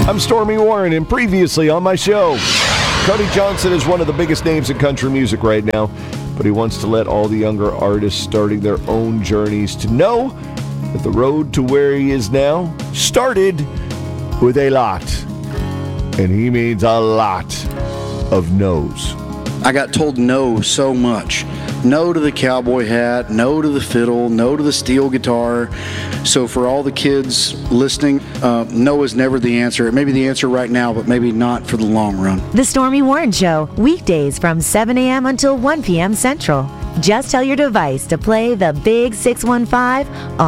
I'm Stormy Warren, and previously on my show, Cody Johnson is one of the biggest names in country music right now, but he wants to let all the younger artists starting their own journeys to know that the road to where he is now started with a lot, and he means a lot of no's. I got told no so much. No to the cowboy hat, no to the fiddle, no to the steel guitar. So for all the kids listening, no is never the answer. It may be the answer right now, but maybe not for the long run. The Stormy Warren Show, weekdays from 7 a.m. until 1 p.m. Central. Just tell your device to play the Big 615 on